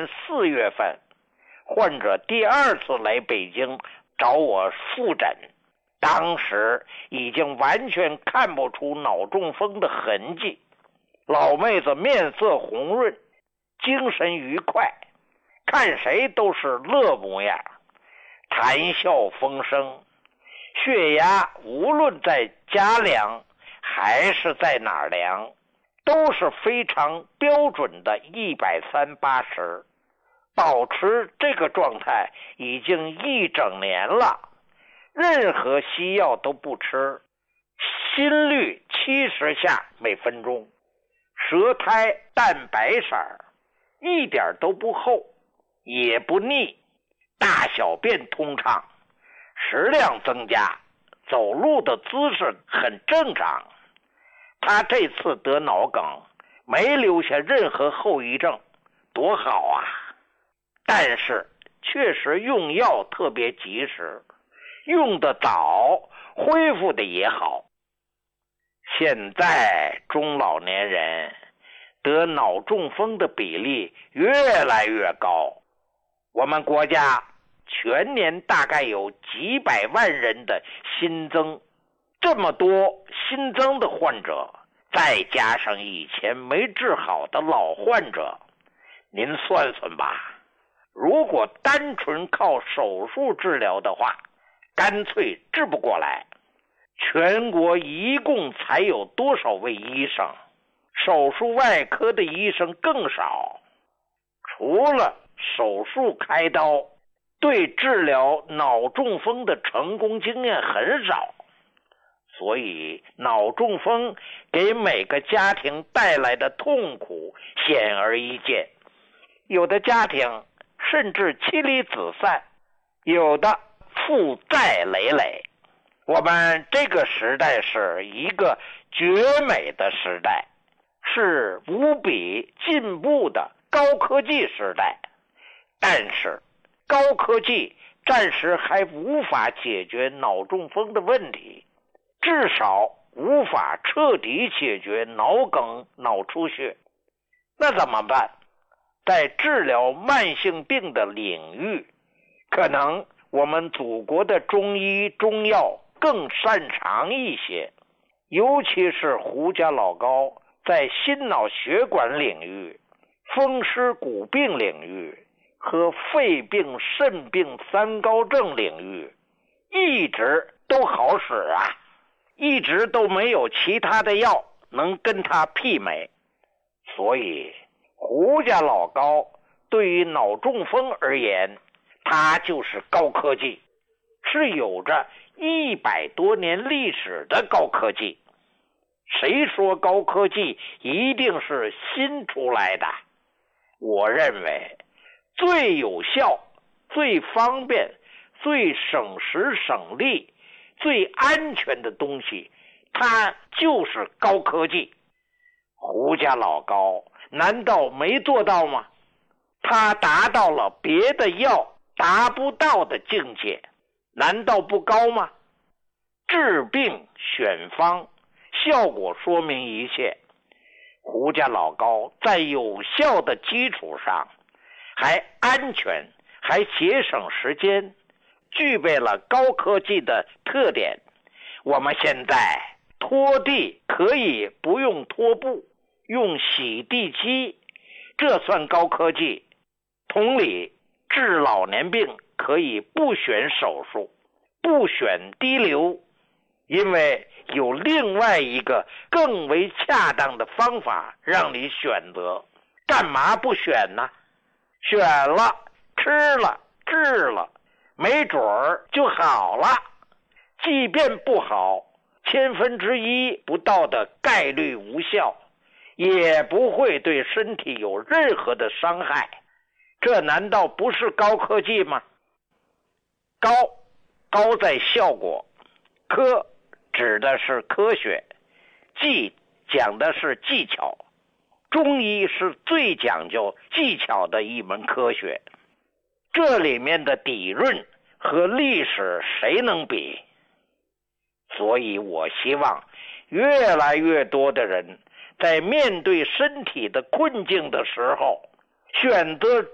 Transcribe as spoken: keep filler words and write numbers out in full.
年四月份，患者第二次来北京找我复诊，当时已经完全看不出脑中风的痕迹，老妹子面色红润，精神愉快，看谁都是乐模样，谈笑风生，血压无论在家量还是在哪儿量，都是非常标准的一百三八十，保持这个状态已经一整年了，任何西药都不吃，心率七十下每分钟，舌苔淡白色，一点都不厚也不腻，大小便通畅，食量增加，走路的姿势很正常。他这次得脑梗没留下任何后遗症，多好啊！但是确实用药特别及时，用得早，恢复的也好。现在中老年人得脑中风的比例越来越高，我们国家全年大概有几百万人的新增，这么多新增的患者，再加上以前没治好的老患者，您算算吧，如果单纯靠手术治疗的话，干脆治不过来。全国一共才有多少位医生？手术外科的医生更少，除了手术开刀，对治疗脑中风的成功经验很少，所以脑中风给每个家庭带来的痛苦显而易见，有的家庭甚至妻离子散，有的负债累累。我们这个时代是一个绝美的时代，是无比进步的高科技时代，但是高科技暂时还无法解决脑中风的问题，至少无法彻底解决脑梗、脑出血。那怎么办？在治疗慢性病的领域，可能我们祖国的中医中药更擅长一些，尤其是胡家老高在心脑血管领域、风湿骨病领域和肺病、肾病、三高症领域一直都好使啊，一直都没有其他的药能跟他媲美。所以胡家老高对于脑中风而言，他就是高科技，是有着一百多年历史的高科技。谁说高科技一定是新出来的？我认为最有效、最方便、最省时省力、最安全的东西，它就是高科技。胡家老高难道没做到吗？他达到了别的药达不到的境界，难道不高吗？治病选方，效果说明一切。胡家老高在有效的基础上，还安全，还节省时间，具备了高科技的特点。我们现在拖地可以不用拖布，用洗地机，这算高科技。同理，治老年病可以不选手术，不选滴流，因为有另外一个更为恰当的方法让你选择。干嘛不选呢？选了，吃了，治了，没准儿就好了。即便不好，千分之一不到的概率无效，也不会对身体有任何的伤害。这难道不是高科技吗？高，高在效果，科指的是科学，技讲的是技巧。中医是最讲究技巧的一门科学，这里面的底蕴和历史谁能比？所以我希望越来越多的人在面对身体的困境的时候，选择